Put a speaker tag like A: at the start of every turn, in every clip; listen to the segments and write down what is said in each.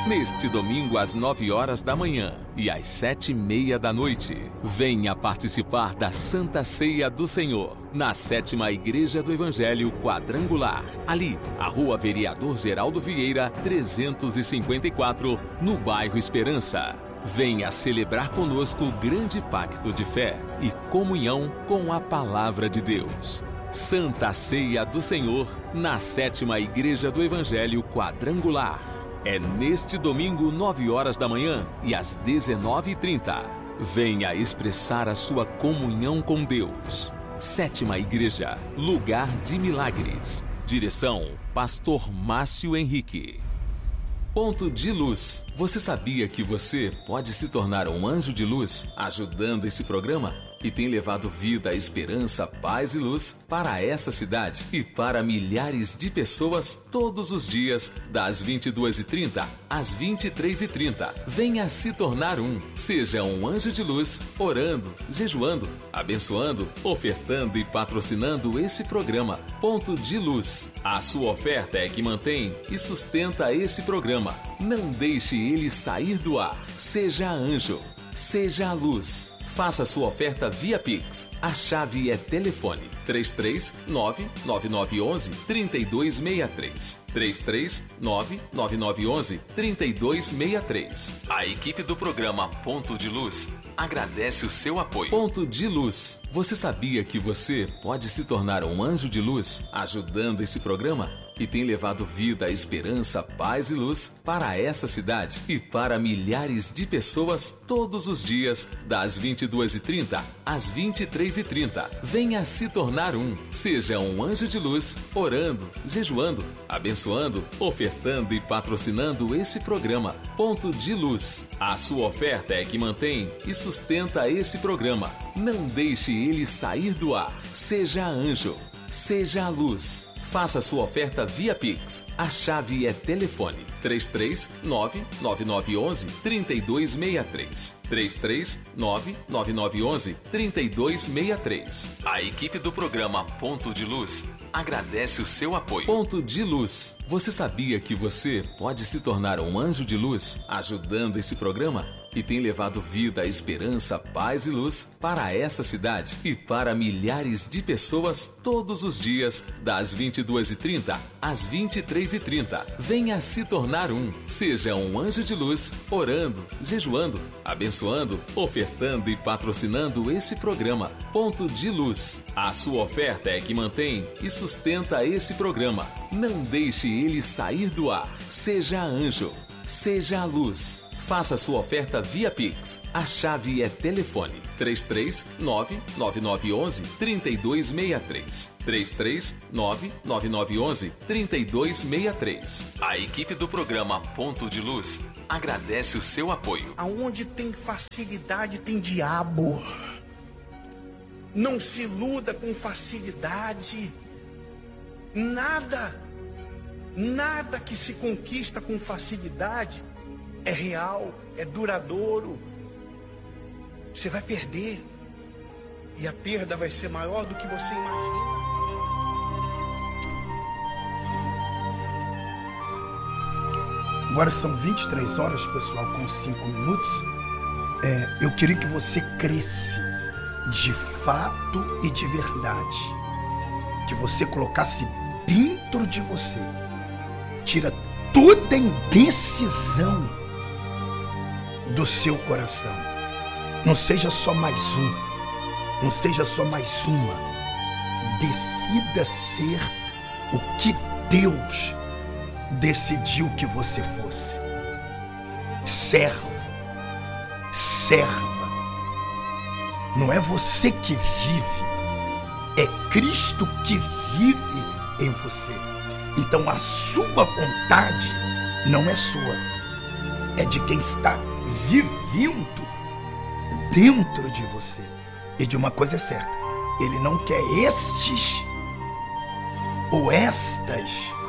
A: Neste domingo às 9 horas da manhã e às 7h30 da noite, venha participar da Santa Ceia do Senhor, na 7ª Igreja do Evangelho Quadrangular, ali, a Rua Vereador Geraldo Vieira, 354, no bairro Esperança. Venha celebrar conosco o grande pacto de fé e comunhão com a Palavra de Deus. Santa Ceia do Senhor, na 7ª Igreja do Evangelho Quadrangular. É neste domingo, 9 horas da manhã e às 19h30. Venha expressar a sua comunhão com Deus. 7ª Igreja, lugar de milagres. Direção, Pastor Márcio Henrique. Ponto de luz. Você sabia que você pode se tornar um anjo de luz ajudando esse programa? E tem levado vida, esperança, paz e luz para essa cidade e para milhares de pessoas todos os dias, das 22h30 às 23h30. Venha se tornar um. Seja um anjo de luz, orando, jejuando, abençoando, ofertando e patrocinando esse programa. Ponto de luz. A sua oferta é que mantém e sustenta esse programa. Não deixe ele sair do ar. Seja anjo. Seja a luz. Faça sua oferta via Pix. A chave é telefone 339-9911-3263. 339-9911-3263. A equipe do programa Ponto de Luz agradece o seu apoio. Ponto de luz. Você sabia que você pode se tornar um anjo de luz ajudando esse programa? Que tem levado vida, esperança, paz e luz para essa cidade e para milhares de pessoas todos os dias, das 22h30 às 23h30. Venha se tornar um. Seja um anjo de luz, orando, jejuando, abençoando, ofertando e patrocinando esse programa. Ponto de luz. A sua oferta é que mantém e sustenta esse programa. Não deixe ele sair do ar. Seja anjo. Seja a luz. Faça sua oferta via Pix. A chave é telefone 339-9911-3263. 339-9911-3263. A equipe do programa Ponto de Luz agradece o seu apoio. Ponto de luz. Você sabia que você pode se tornar um anjo de luz ajudando esse programa? Que tem levado vida, esperança, paz e luz para essa cidade e para milhares de pessoas todos os dias, das 22h30 às 23h30. Venha se tornar um. Seja um anjo de luz, orando, jejuando, abençoando, ofertando e patrocinando esse programa. Ponto de luz. A sua oferta é que mantém e sustenta esse programa. Não deixe ele sair do ar. Seja anjo. Seja a luz. Faça sua oferta via Pix. A chave é telefone 339-9911-3263. 339-9911-3263. A equipe do programa Ponto de Luz agradece o seu apoio.
B: Aonde tem facilidade tem diabo. Não se iluda com facilidade. Nada que se conquista com facilidade é real, é duradouro. Você vai perder. E a perda vai ser maior do que você imagina.
C: Agora são 23 horas, pessoal, com 5 minutos. Eu queria que você cresce de fato e de verdade. Que você colocasse dentro de você. Tira toda a indecisão do seu coração. Não seja só mais um. Não seja só mais uma. Decida ser o que Deus decidiu que você fosse. Servo. Serva. Não é você que vive. É Cristo que vive em você. Então a sua vontade não é sua. É de quem está vivendo dentro de você. E de uma coisa é certa, ele não quer estes ou estas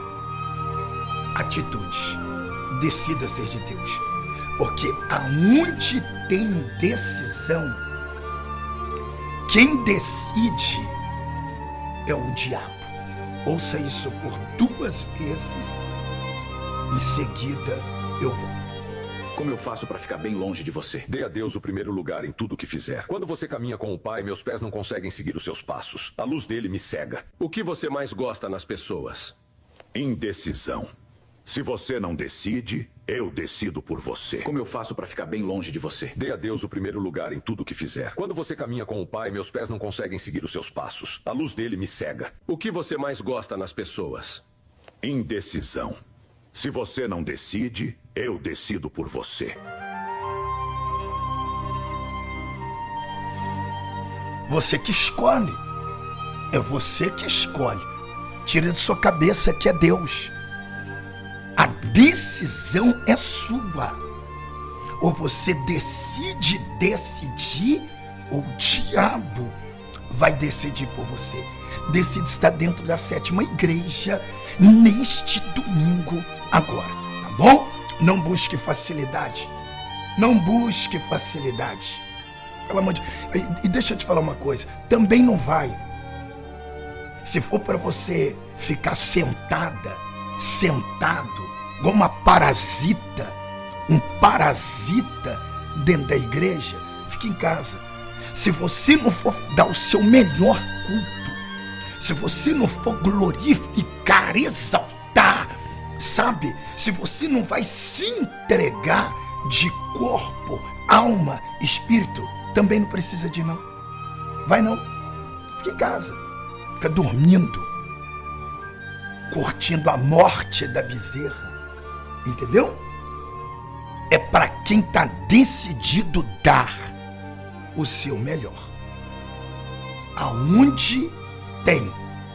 C: atitudes. Decida ser de Deus, porque aonde tem decisão, quem decide é o diabo. Ouça isso por 2 vezes, em seguida eu vou.
D: Como eu faço para ficar bem longe de você?
E: Dê a Deus o primeiro lugar em tudo que fizer. Quando você caminha com o Pai, meus pés não conseguem seguir os seus passos. A luz dele me cega.
D: O que você mais gosta nas pessoas?
E: Indecisão. Se você não decide, eu decido por você.
D: Como eu faço para ficar bem longe de você?
E: Dê a Deus o primeiro lugar em tudo que fizer. Quando você caminha com o Pai, meus pés não conseguem seguir os seus passos. A luz dele me cega.
D: O que você mais gosta nas pessoas?
E: Indecisão. Se você não decide, eu decido por você.
C: Você que escolhe. É você que escolhe. Tira de sua cabeça que é Deus. A decisão é sua. Ou você decide decidir, ou o diabo vai decidir por você. Decide estar dentro da 7ª igreja neste domingo agora, tá bom? Não busque facilidade. Não busque facilidade. Pelo amor de Deus. E deixa eu te falar uma coisa. Também não vai. Se for para você ficar sentado, igual uma parasita, um parasita dentro da igreja, fique em casa. Se você não for dar o seu melhor culto, se você não for glorificar, exaltar, sabe? Se você não vai se entregar de corpo, alma, espírito, também não precisa de ir, não. Vai não. Fica em casa. Fica dormindo. Curtindo a morte da bezerra. Entendeu? É para quem está decidido dar o seu melhor. Aonde tem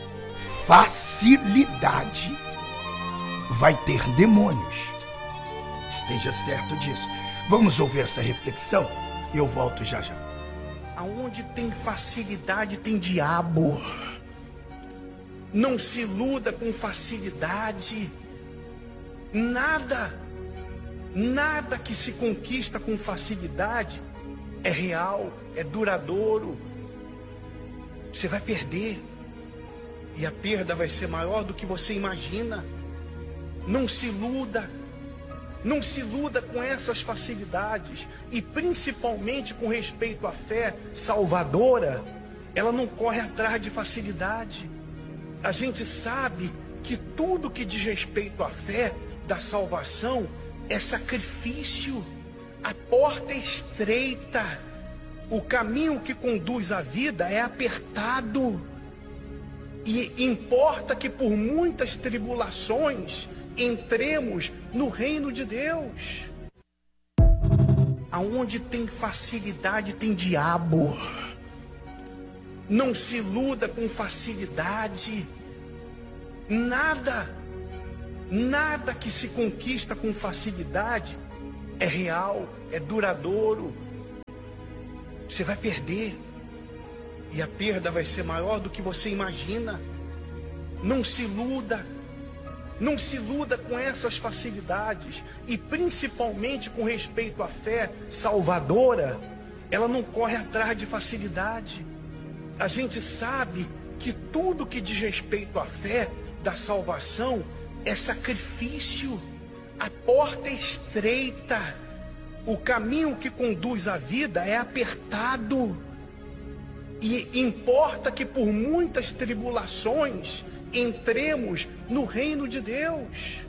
C: facilidade, vai ter demônios. Esteja certo disso. Vamos ouvir essa reflexão e eu volto já já.
B: Aonde tem facilidade, tem diabo. Não se iluda com facilidade. Nada que se conquista com facilidade é real, é duradouro. Você vai perder. E a perda vai ser maior do que você imagina. Não se iluda. Não se iluda com essas facilidades. E principalmente com respeito à fé salvadora, ela não corre atrás de facilidade. A gente sabe que tudo que diz respeito à fé da salvação é sacrifício. A porta é estreita. O caminho que conduz à vida é apertado. E importa que por muitas tribulações entremos no reino de Deus. Aonde tem facilidade, tem diabo. Não se iluda com facilidade. Nada que se conquista com facilidade é real, é duradouro. Você vai perder. E a perda vai ser maior do que você imagina. Não se iluda. Não se iluda com essas facilidades. E principalmente com respeito à fé salvadora, ela não corre atrás de facilidade. A gente sabe que tudo que diz respeito à fé da salvação é sacrifício. A porta é estreita. O caminho que conduz à vida é apertado. E importa que por muitas tribulações entremos no reino de Deus.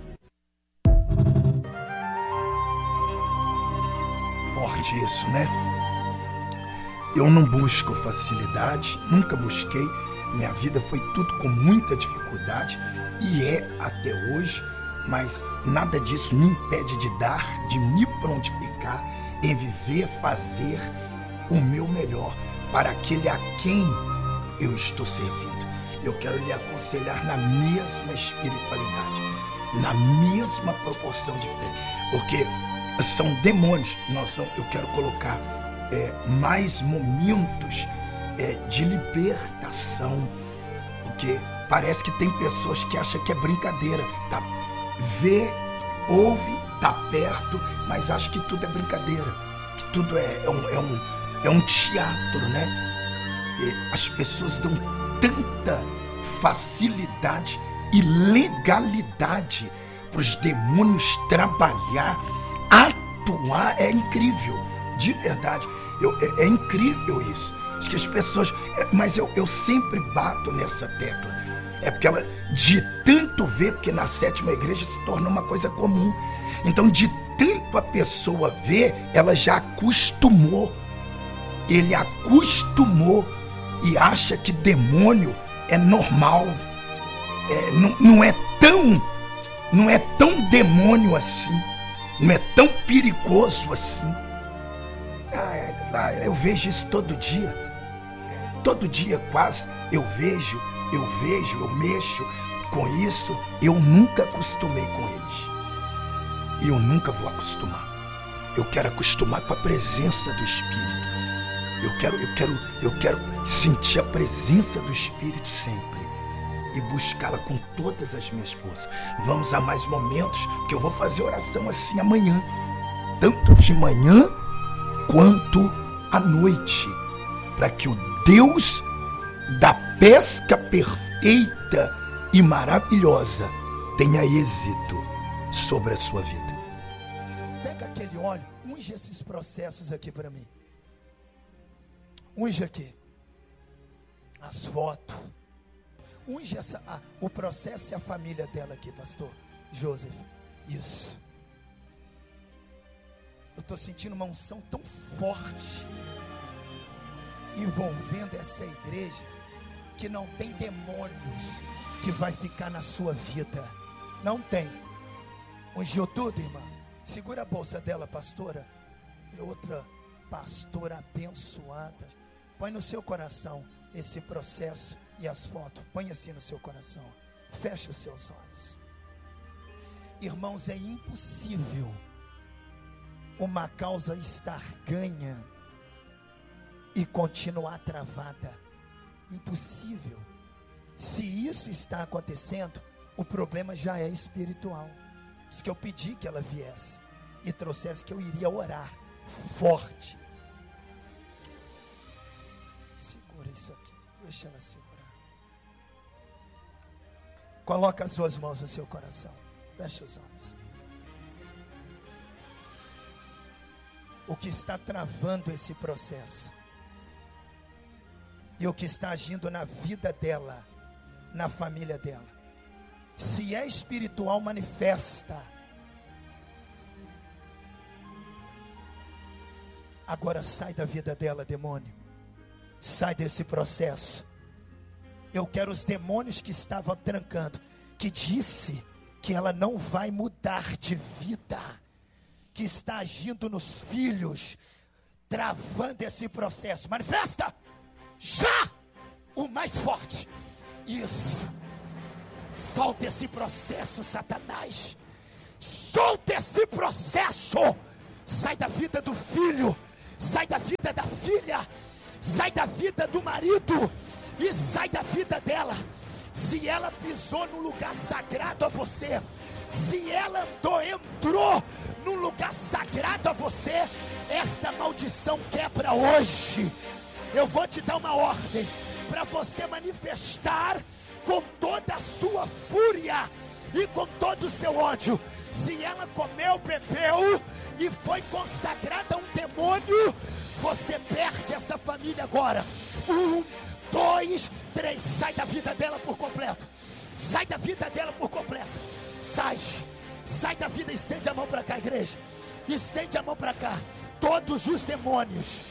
C: Forte isso, né? Eu não busco facilidade, nunca busquei. Minha vida foi tudo com muita dificuldade e é até hoje, mas nada disso me impede de dar, de me prontificar em viver, fazer o meu melhor para aquele a quem eu estou servindo. Eu quero lhe aconselhar na mesma espiritualidade, na mesma proporção de fé, porque são demônios. Eu quero colocar mais momentos de libertação, porque parece que tem pessoas que acham que é brincadeira, tá? Vê, ouve, tá perto, mas acha que tudo é brincadeira, que tudo é um teatro, né? E as pessoas dão tanta facilidade e legalidade para os demônios trabalhar atuar é incrível, de verdade. É incrível isso. Acho que as pessoas... Mas eu sempre bato nessa tecla. É porque ela, de tanto ver, porque na sétima igreja se tornou uma coisa comum. Então, de tanto a pessoa ver, ela já acostumou. Ele acostumou e acha que demônio é normal. Não é tão demônio assim. Não é tão perigoso assim. Eu vejo isso todo dia. Todo dia quase eu vejo, eu mexo com isso. Eu nunca acostumei com eles. E eu nunca vou acostumar. Eu quero acostumar com a presença do Espírito. Eu quero sentir a presença do Espírito sempre. E buscá-la com todas as minhas forças. Vamos a mais momentos, que eu vou fazer oração assim amanhã. Tanto de manhã quanto à noite. Para que o Deus da pesca perfeita e maravilhosa tenha êxito sobre a sua vida. Pega aquele óleo, unge esses processos aqui para mim. Unge aqui as fotos. Unge o processo e a família dela aqui, pastor Joseph. Isso. Eu estou sentindo uma unção tão forte envolvendo essa igreja, que não tem demônios que vai ficar na sua vida. Não tem. Ungiu tudo, irmã. Segura a bolsa dela, pastora. E outra pastora abençoada. Põe no seu coração esse processo e as fotos. Põe assim no seu coração. Feche os seus olhos. Irmãos, é impossível uma causa estar ganha e continuar travada. Impossível. Se isso está acontecendo, o problema já é espiritual. Por isso que eu pedi que ela viesse e trouxesse, que eu iria orar forte. Segura isso aqui, deixa ela segurar. Coloca as suas mãos no seu coração. Feche os olhos. O que está travando esse processo e o que está agindo na vida dela, na família dela, se é espiritual, manifesta. Agora sai da vida dela, demônio. Sai desse processo. Eu quero os demônios que estavam trancando, que disse que ela não vai mudar de vida, que está agindo nos filhos, travando esse processo. Manifesta! Já! O mais forte. Isso. Solta esse processo, Satanás. Solta esse processo. Sai da vida do filho. Sai da vida da filha. Sai da vida do marido. E sai da vida dela. Se ela pisou num lugar sagrado a você, se ela entrou num lugar sagrado a você, esta maldição quebra hoje. Eu vou te dar uma ordem para você manifestar com toda a sua fúria e com todo o seu ódio. Se ela comeu, bebeu e foi consagrada a um demônio, você perde essa família agora. 1, 2, 3, sai da vida dela por completo. Sai da vida dela por completo. Sai da vida, estende a mão para cá, igreja. Estende a mão para cá. Todos os demônios,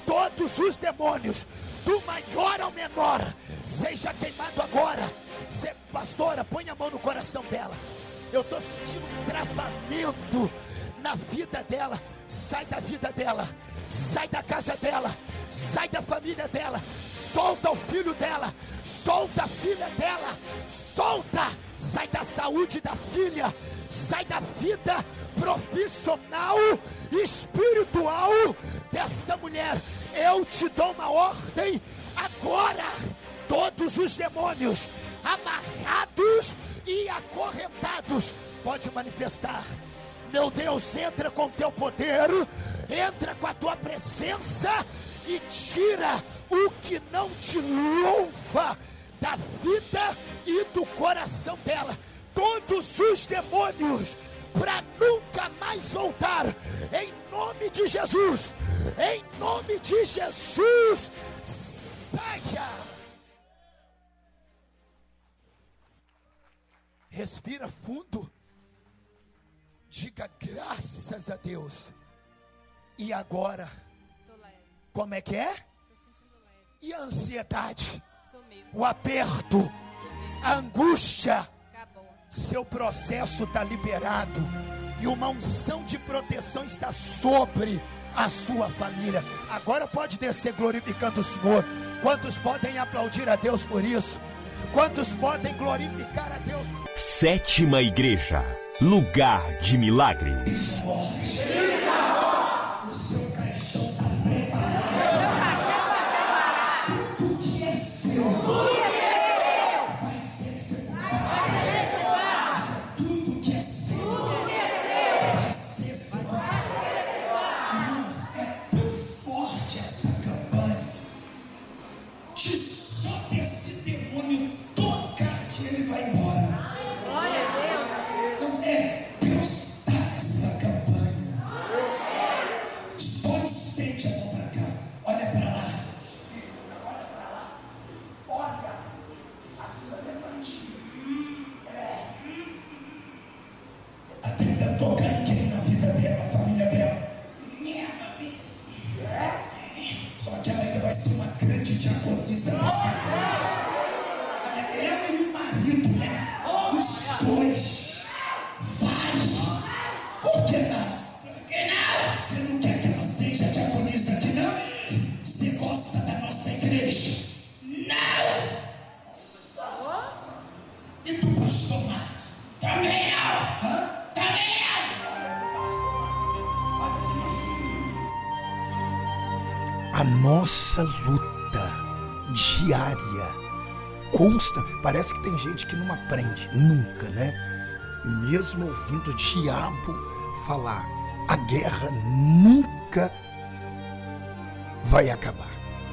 C: do maior ao menor, seja queimado agora. Pastora, põe a mão no coração dela. Eu estou sentindo um travamento na vida dela. Sai da vida dela, sai da casa dela, sai da família dela. Solta o filho dela, solta a filha dela, solta. Sai da saúde da filha, sai da vida profissional e espiritual desta mulher. Eu te dou uma ordem agora. Todos os demônios amarrados e acorrentados, pode manifestar. Meu Deus, entra com teu poder, entra com a tua presença e tira o que não te louva da vida e do coração dela. Todos os demônios, para nunca mais voltar, em nome de Jesus. Em nome de Jesus. Saia. Respira fundo. Diga graças a Deus. E agora? Como é que é? E a ansiedade? O aperto? A angústia? Seu processo está liberado. E uma unção de proteção está sobre a sua família. Agora pode descer glorificando o Senhor. Quantos podem aplaudir a Deus por isso? Quantos podem glorificar a Deus?
F: Sétima Igreja, lugar de milagres.
C: O seu caixão está preparado. Tudo que é seu vai ser separado. Tudo que é seu vai ser separado. Irmãos, é tão forte essa campanha que só desse demônio toca que ele vai embora. Não é Deus está nessa campanha. Só estende a mão para cá. Olha para lá. Olha. Aquilo ali é para ti. Você está tentando tocar em quem na vida dela, na família dela? Só que ela ainda vai ser uma grande diaconisa dessa igreja. Olha, ela e o marido, né? Os dois. Vai! Por que não? Você não quer que ela seja diaconisa aqui, não? Você gosta da nossa igreja? Não! E do pastor Márcio? Também não! Também não! A nossa luta diária, consta, parece que tem gente que não aprende nunca, né? Mesmo ouvindo o diabo falar, a guerra nunca vai acabar.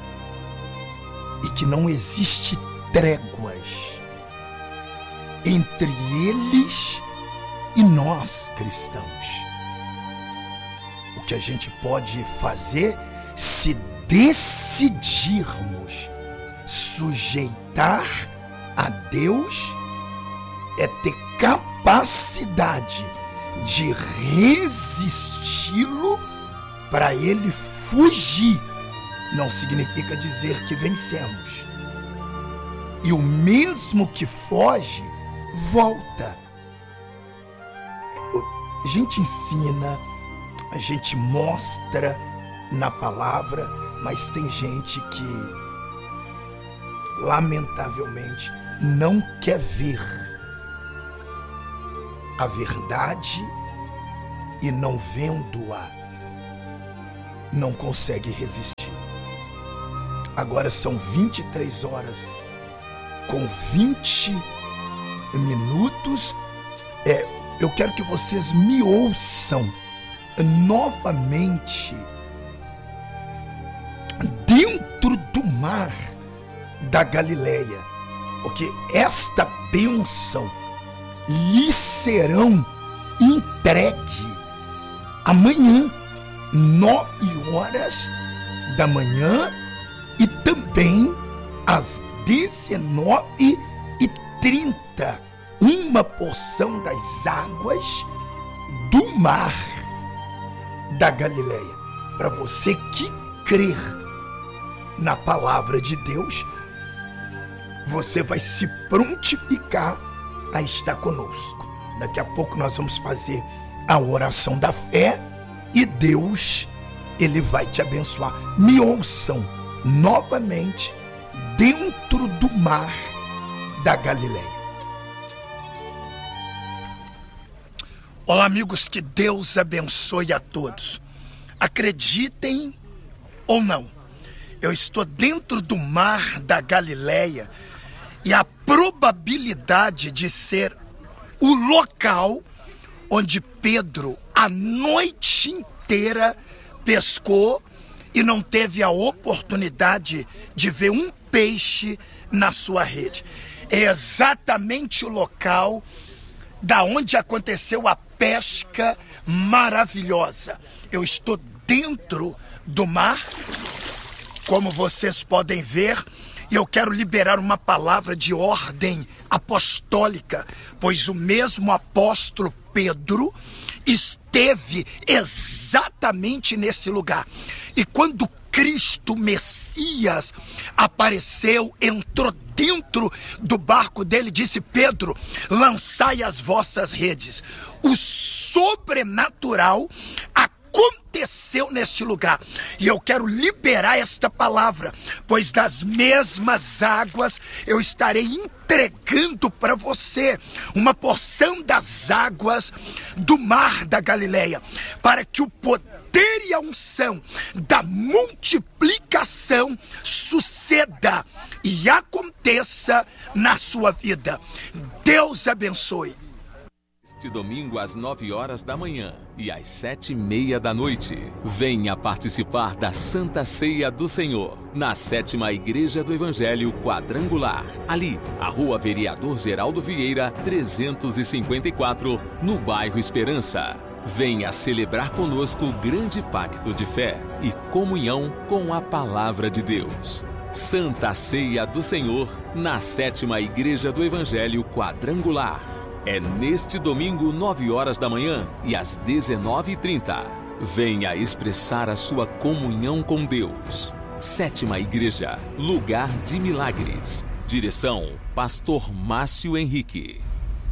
C: E que não existe tréguas entre eles e nós cristãos. O que a gente pode fazer, se decidirmos sujeitar a Deus, é ter capacidade de resisti-lo para ele fugir. Não significa dizer que vencemos. E o mesmo que foge, volta. A gente ensina, a gente mostra na palavra, mas tem gente que, lamentavelmente, não quer ver a verdade e, não vendo-a, não consegue resistir. Agora são 23 horas com 20 minutos. Eu quero que vocês me ouçam novamente. Dentro do mar da Galileia, porque esta bênção lhe serão entregue amanhã, 9 horas da manhã, e também às 19h30, uma porção das águas do mar da Galileia. Para você que crer na palavra de Deus, você vai se prontificar a estar conosco. Daqui a pouco nós vamos fazer a oração da fé e Deus, ele vai te abençoar. Me ouçam novamente, dentro do mar da Galileia. Olá, amigos, que Deus abençoe a todos. Acreditem ou não, eu estou dentro do mar da Galileia e a probabilidade de ser o local onde Pedro a noite inteira pescou e não teve a oportunidade de ver um peixe na sua rede. É exatamente o local da onde aconteceu a pesca maravilhosa. Eu estou dentro do mar. Como vocês podem ver, eu quero liberar uma palavra de ordem apostólica, pois o mesmo apóstolo Pedro esteve exatamente nesse lugar. E quando Cristo Messias apareceu, entrou dentro do barco dele, disse: Pedro, lançai as vossas redes. O sobrenatural aconteceu neste lugar. E eu quero liberar esta palavra, pois das mesmas águas eu estarei entregando para você uma porção das águas do mar da Galileia, para que o poder e a unção da multiplicação suceda e aconteça na sua vida. Deus abençoe.
A: Este domingo às 9 horas da manhã e às 7:30 da noite, venha participar da Santa Ceia do Senhor, na 7ª Igreja do Evangelho Quadrangular, ali, a Rua Vereador Geraldo Vieira, 354, no bairro Esperança. Venha celebrar conosco o grande pacto de fé e comunhão com a Palavra de Deus. Santa Ceia do Senhor, na 7ª Igreja do Evangelho Quadrangular. É neste domingo, 9 horas da manhã e às 19h30. Venha expressar a sua comunhão com Deus. 7ª Igreja, lugar de milagres. Direção, Pastor Márcio Henrique.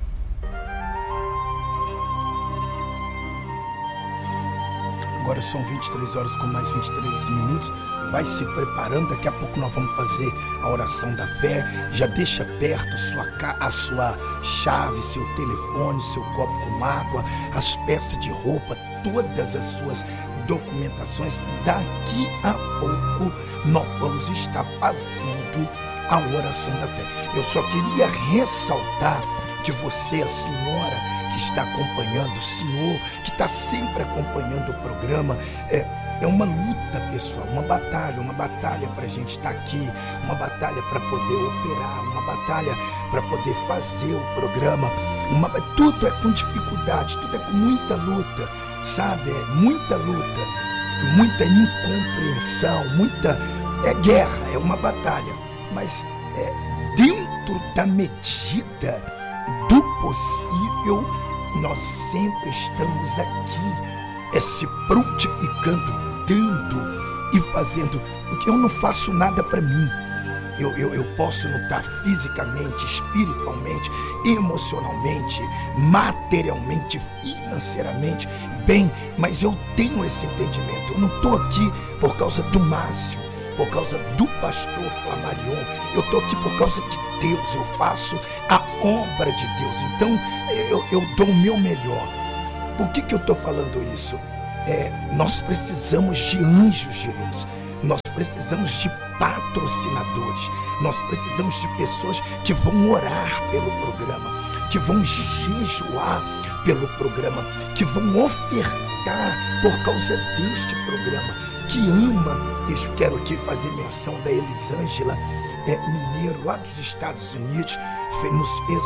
C: Agora são 23 horas com mais 23 minutos. Vai se preparando, daqui a pouco nós vamos fazer a oração da fé. Já deixa perto a sua chave, seu telefone, seu copo com água, as peças de roupa, todas as suas documentações. Daqui a pouco nós vamos estar fazendo a oração da fé. Eu só queria ressaltar de você, a senhora que está acompanhando, o senhor que está sempre acompanhando o programa, é uma luta, pessoal, uma batalha para a gente estar aqui, uma batalha para poder operar, uma batalha para poder fazer o programa. Tudo é com dificuldade, tudo é com muita luta, sabe? Muita luta, muita incompreensão, é guerra, é uma batalha, mas dentro da medida do possível, nós sempre estamos aqui, se prontificando, dando e fazendo, porque eu não faço nada para mim. Eu posso não estar fisicamente, espiritualmente, emocionalmente, materialmente, financeiramente bem, mas eu tenho esse entendimento. Eu não estou aqui por causa do Márcio, por causa do pastor Flamarion. Eu estou aqui por causa de Deus. Eu faço a obra de Deus. Então eu dou o meu melhor. Por que eu estou falando isso? Nós precisamos de anjos de luz. Nós precisamos de patrocinadores. Nós precisamos de pessoas que vão orar pelo programa, que vão jejuar pelo programa, que vão ofertar por causa deste programa, que ama. Eu quero aqui fazer menção da Elisângela Mineiro, lá dos Estados Unidos, nos fez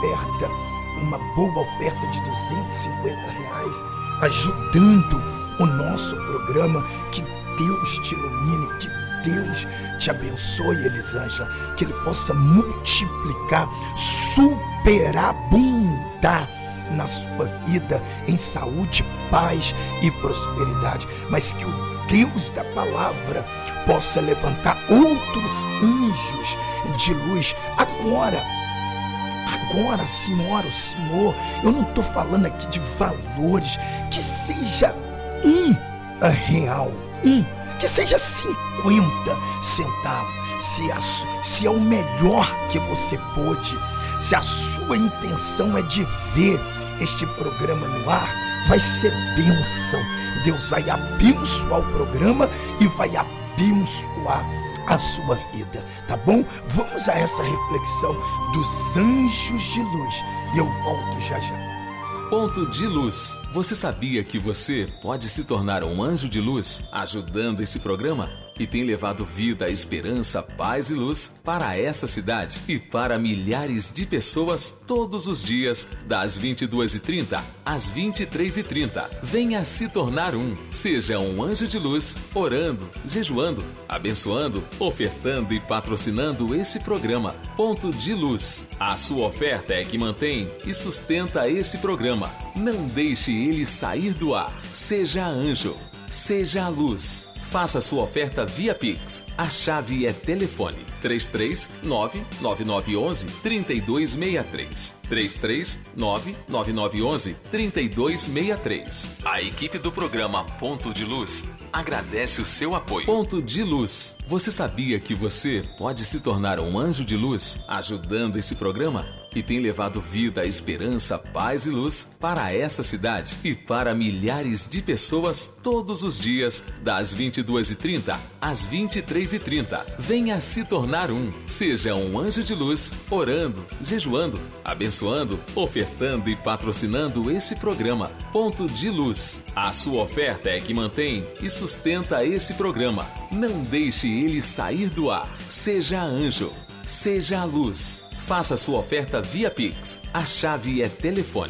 C: uma boa oferta de R$250, ajudando o nosso programa. Que Deus te ilumine, que Deus te abençoe, Elisângela, que Ele possa multiplicar, superabundar na sua vida em saúde, paz e prosperidade, mas que o Deus da palavra possa levantar outros anjos de luz agora, senhora, o Senhor. Eu não estou falando aqui de valores, que seja R$1, que seja 50 centavos, se é o melhor que você pôde, se a sua intenção é de ver este programa no ar, vai ser bênção. Deus vai abençoar o programa e vai abençoar a sua vida, tá bom? Vamos a essa reflexão dos anjos de luz e eu volto já já.
A: Ponto de luz. Você sabia que você pode se tornar um anjo de luz ajudando esse programa? que tem levado vida, esperança, paz e luz para essa cidade e para milhares de pessoas todos os dias, das 22h30 às 23h30. Venha se tornar um. Seja um anjo de luz, orando, jejuando, abençoando, ofertando e patrocinando esse programa. Ponto de Luz. A sua oferta é que mantém e sustenta esse programa. Não deixe ele sair do ar. Seja anjo. Seja a luz. Faça sua oferta via Pix. A chave é telefone 339-9911-3263. 339-9911-3263. A equipe do programa Ponto de Luz agradece o seu apoio. Ponto de Luz. Você sabia que você pode se tornar um anjo de luz ajudando esse programa? Que tem levado vida, esperança, paz e luz para essa cidade e para milhares de pessoas todos os dias, das 22h30 às 23h30. Venha se tornar um. Seja um anjo de luz, orando, jejuando, abençoando, ofertando e patrocinando esse programa. Ponto de Luz. A sua oferta é que mantém e sustenta esse programa. Não deixe ele sair do ar. Seja anjo. Seja a luz. Faça sua oferta via Pix. A chave é telefone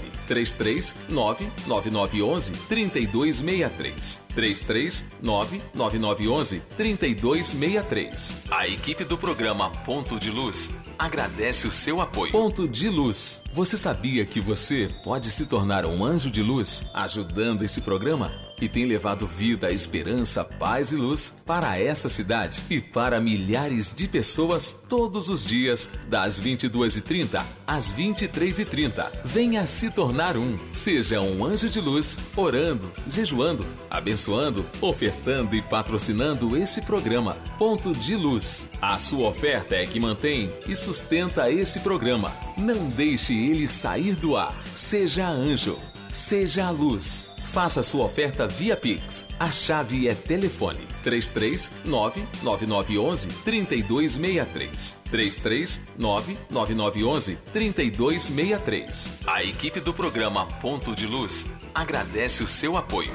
A: 339-9911-3263. 339-9911-3263. A equipe do programa Ponto de Luz agradece o seu apoio. Ponto de Luz. Você sabia que você pode se tornar um anjo de luz ajudando esse programa? Que tem levado vida, esperança, paz e luz para essa cidade e para milhares de pessoas todos os dias, das 22h30 às 23h30. Venha se tornar um. Seja um anjo de luz, orando, jejuando, abençoando, ofertando e patrocinando esse programa. Ponto de Luz. A sua oferta é que mantém e sustenta esse programa. Não deixe ele sair do ar. Seja anjo. Seja a luz. Faça sua oferta via Pix. A chave é telefone 339-9911-3263. 339-9911-3263. A equipe do programa Ponto de Luz agradece o seu apoio.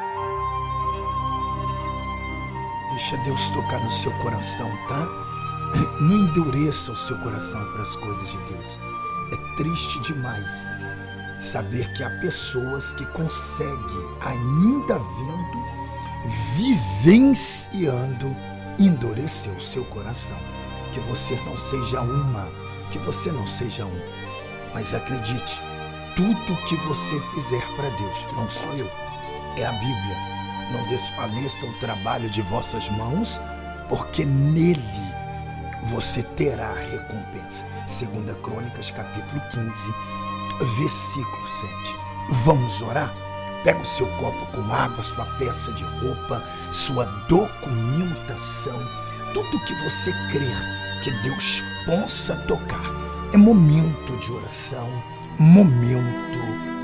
C: Deixa Deus tocar no seu coração, tá? Não endureça o seu coração para as coisas de Deus. É triste demais saber que há pessoas que conseguem, ainda vendo, vivenciando, endurecer o seu coração. Que você não seja uma, que você não seja um. Mas acredite, tudo que você fizer para Deus, não sou eu, é a Bíblia. Não desfaleça o trabalho de vossas mãos, porque nele você terá recompensa. 2 Crônicas, capítulo 15, versículo 7. Vamos orar? Pega o seu copo com água, sua peça de roupa, sua documentação, tudo que você crer que Deus possa tocar. É momento de oração, momento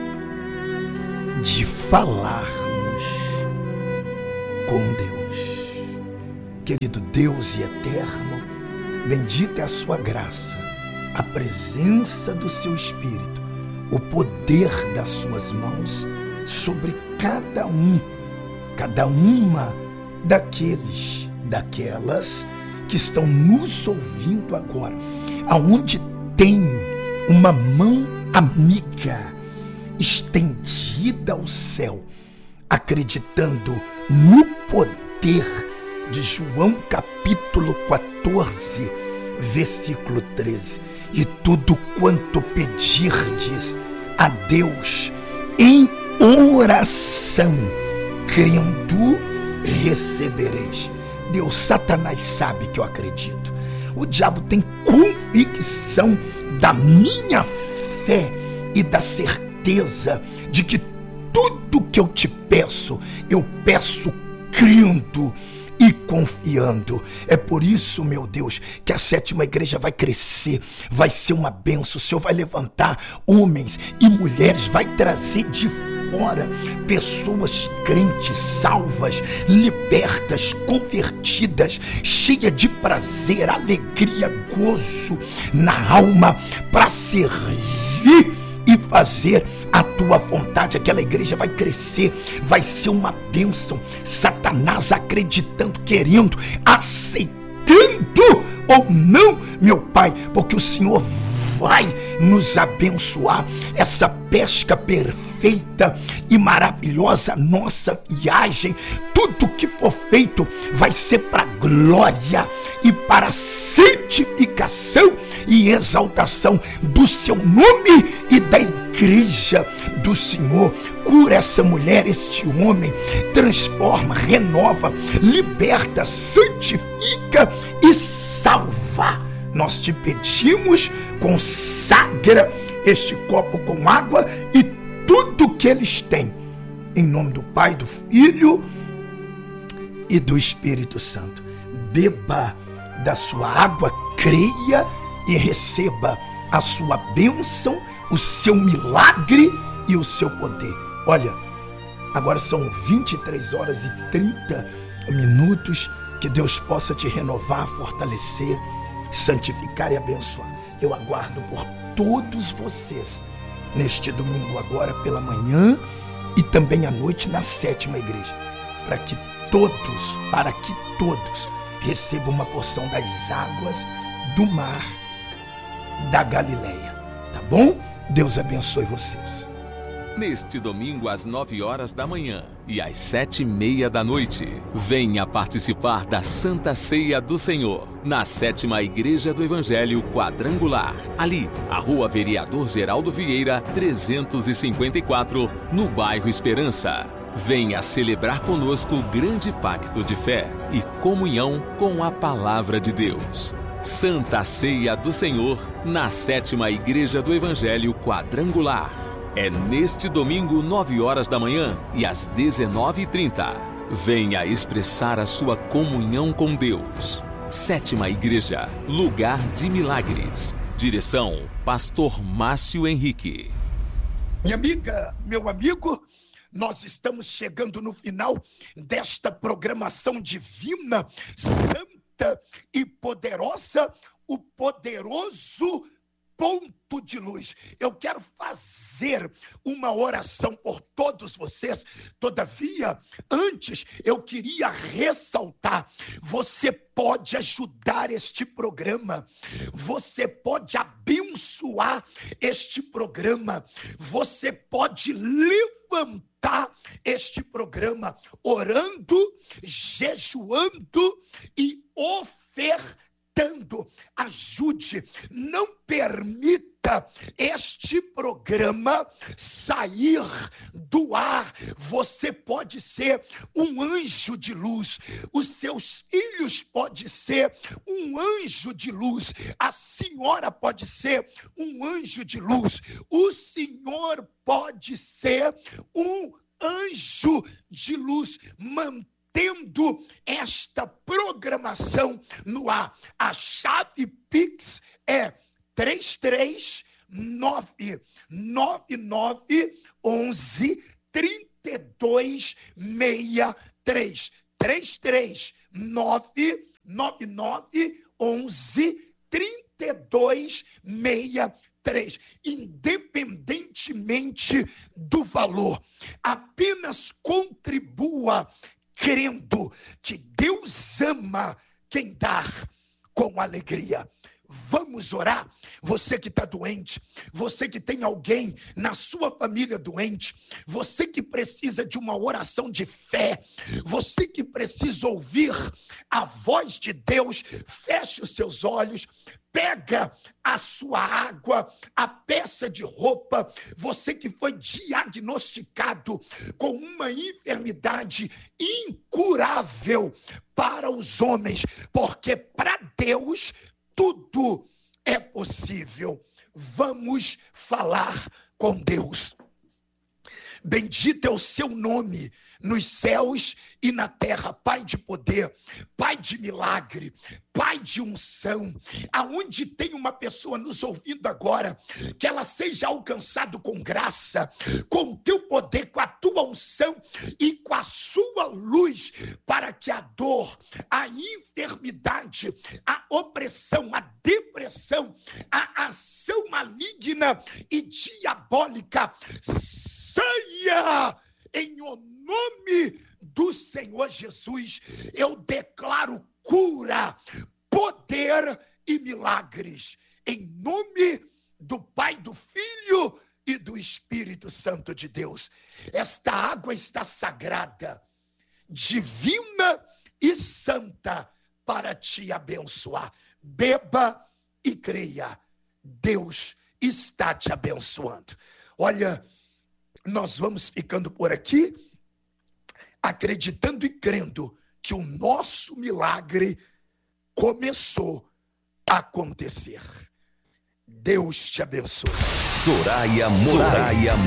C: de falarmos com Deus. Querido Deus e eterno, bendita é a sua graça, a presença do seu Espírito, o poder das suas mãos sobre cada uma daquelas que estão nos ouvindo agora, aonde tem uma mão amiga estendida ao céu, acreditando no poder de João capítulo 14, versículo 13. E tudo quanto pedirdes a Deus em oração, crendo, recebereis. Deus, Satanás sabe que eu acredito. O diabo tem convicção da minha fé e da certeza de que tudo que eu te peço, eu peço crendo e confiando. É por isso, meu Deus, que a 7ª igreja vai crescer, vai ser uma bênção. O Senhor vai levantar homens e mulheres, vai trazer de fora pessoas crentes, salvas, libertas, convertidas, cheias de prazer, alegria, gozo na alma, para servir e fazer a tua vontade. Aquela igreja vai crescer, vai ser uma bênção. Satanás acreditando, querendo, aceitando ou não, meu Pai, porque o Senhor vai nos abençoar. Essa pesca perfeita e maravilhosa, nossa viagem, tudo que for feito vai ser para glória e para santificação e exaltação do seu nome e da igreja do Senhor. Cura essa mulher, este homem, transforma, renova, liberta, santifica e salva. Nós te pedimos, consagra este copo com água e tudo que eles têm, em nome do Pai, do Filho e do Espírito Santo. Beba da sua água, creia e receba a sua bênção, o seu milagre e o seu poder. Olha, agora são 23 horas e 30 minutos. Que Deus possa te renovar, fortalecer, santificar e abençoar. Eu aguardo por todos vocês neste domingo agora pela manhã e também à noite na 7ª igreja, para que todos recebam uma porção das águas do mar da Galileia, tá bom? Deus abençoe vocês.
A: Neste domingo às 9 horas da manhã e às 7:30 da noite, venha participar da Santa Ceia do Senhor, na 7ª Igreja do Evangelho Quadrangular, ali, a Rua Vereador Geraldo Vieira, 354, no bairro Esperança. Venha celebrar conosco o grande pacto de fé e comunhão com a Palavra de Deus. Santa Ceia do Senhor, na 7ª Igreja do Evangelho Quadrangular. É neste domingo, 9 horas da manhã e às 19h30. Venha expressar a sua comunhão com Deus. 7ª Igreja, lugar de milagres. Direção, Pastor Márcio Henrique.
C: Minha amiga, meu amigo, nós estamos chegando no final desta programação divina, santa e poderosa, o poderoso ponto de luz. Eu quero fazer uma oração por todos vocês. Todavia, antes eu queria ressaltar: você pode ajudar este programa, você pode abençoar este programa, você pode levantar este programa orando, jejuando e ofertando. Ajude, não permita este programa sair do ar. Você pode ser um anjo de luz, os seus filhos podem ser um anjo de luz, a senhora pode ser um anjo de luz, o senhor pode ser um anjo de luz, tendo esta programação no ar. A chave Pix é 3399113263. 3399113263. Independentemente do valor, apenas contribua crendo que Deus ama quem dá com alegria. Vamos orar? Você que está doente, você que tem alguém na sua família doente, você que precisa de uma oração de fé, você que precisa ouvir a voz de Deus, feche os seus olhos, pega a sua água, a peça de roupa, você que foi diagnosticado com uma enfermidade incurável para os homens, porque para Deus tudo é possível. Vamos falar com Deus. Bendito é o seu nome nos céus e na terra, Pai de poder, Pai de milagre, Pai de unção. Aonde tem uma pessoa nos ouvindo agora, que ela seja alcançada com graça, com o teu poder, com a tua unção e com a sua luz, para que a dor, a enfermidade, a opressão, a depressão, a ação maligna e diabólica saia em o nome do Senhor Jesus. Eu declaro cura, poder e milagres em nome do Pai, do Filho e do Espírito Santo de Deus. Esta água está sagrada, divina e santa para te abençoar. Beba e creia. Deus está te abençoando. Olha, nós vamos ficando por aqui, acreditando e crendo que o nosso milagre começou a acontecer. Deus te abençoe.
F: Soraya Moraes.